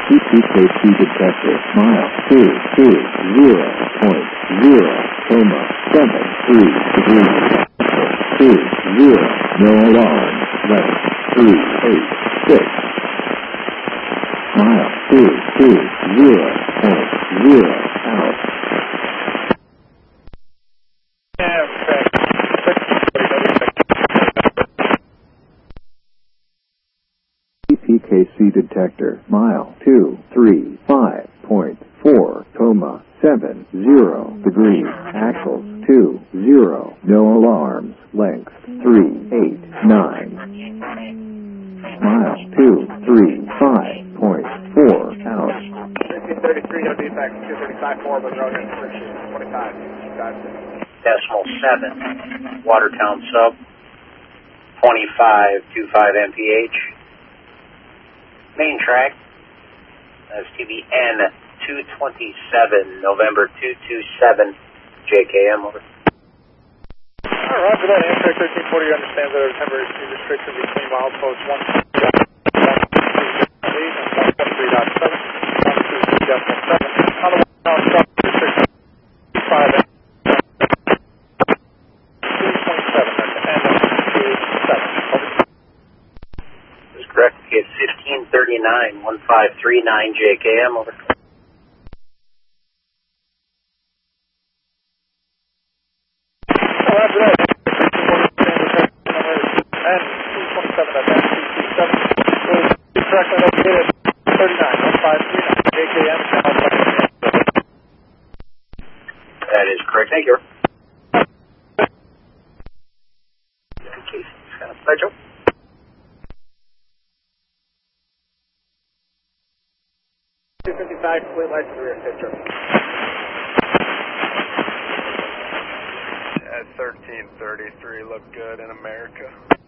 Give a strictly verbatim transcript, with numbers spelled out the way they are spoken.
P P K C detector, mile two two zero point zero, coma, seven three degrees, two zero, no alarm, left, three eight six. Mile two two zero point zero, out. P P K C detector, mile two three five point four, coma, seven zero degrees, axles two zero, no alarms, length three eight nine. Mile two three five point four, out. fifteen thirty-three, W back two thirty-five more, but road restriction twenty-five. Decimal seven, Watertown sub, twenty-five twenty-five M P H. Main track, that's T B N two twenty-seven, November two two seven, J K M, over. All right, for that, Amtrak thirteen forty understands that there are temporary speed restriction between milepost one two three point eight and one two three point seven, one two three point seven. On the one stop restriction, five three point seven, that's N two seven. That's correct. It's fifteen thirty-nine, one five three nine J K M, over. Oh, after that, N two twenty-seven, that's N two two seven. So, correctly located, thirty-nine, one five three nine J K M. That is correct. Thank you. Bye, Joe. two fifty-five, split license rear picture. At thirteen thirty-three, look good in America.